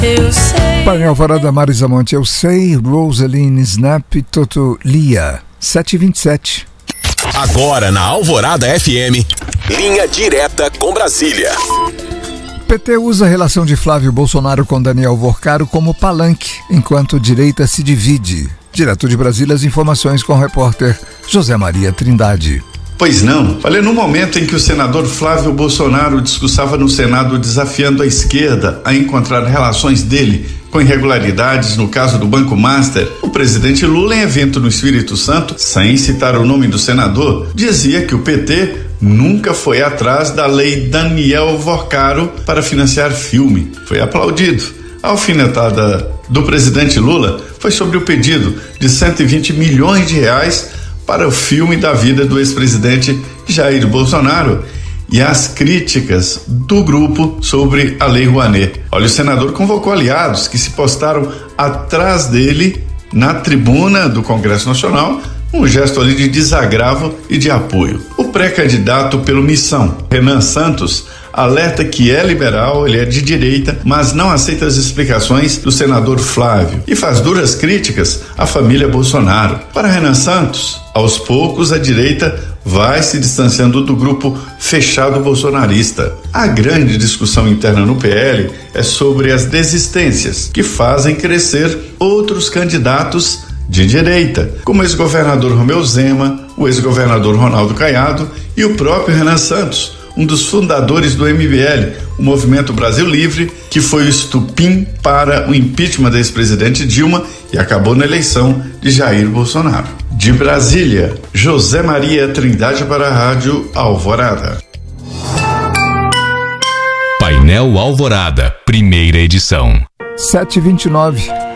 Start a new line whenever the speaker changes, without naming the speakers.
Eu sei.
Painel Alvorada, Marisa Monte, eu sei. Rosaline Snap, Toto Lia, 7h27.
Agora na Alvorada FM, linha direta com Brasília.
PT usa a relação de Flávio Bolsonaro com Daniel Worcaro como palanque, enquanto direita se divide. Direto de Brasília, as informações com o repórter José Maria Trindade.
Pois não. Olha, no momento em que o senador Flávio Bolsonaro discursava no Senado desafiando a esquerda a encontrar relações dele com irregularidades no caso do Banco Master, o presidente Lula, em evento no Espírito Santo, sem citar o nome do senador, dizia que o PT nunca foi atrás da lei Daniel Worcaro para financiar filme. Foi aplaudido. A alfinetada do presidente Lula foi sobre o pedido de 120 milhões de reais para o filme da vida do ex-presidente Jair Bolsonaro e as críticas do grupo sobre a Lei Rouanet. Olha, o senador convocou aliados que se postaram atrás dele na tribuna do Congresso Nacional, um gesto ali de desagravo e de apoio. O pré-candidato pelo Missão, Renan Santos, alerta que é liberal, ele é de direita, mas não aceita as explicações do senador Flávio e faz duras críticas à família Bolsonaro. Para Renan Santos, aos poucos a direita vai se distanciando do grupo fechado bolsonarista. A grande discussão interna no PL é sobre as desistências que fazem crescer outros candidatos de direita, como o ex-governador Romeu Zema, o ex-governador Ronaldo Caiado e o próprio Renan Santos, um dos fundadores do MBL, o Movimento Brasil Livre, que foi o estupim para o impeachment da ex-presidente Dilma e acabou na eleição de Jair Bolsonaro. De Brasília, José Maria Trindade para a Rádio Alvorada.
Painel Alvorada, primeira edição.
7h29.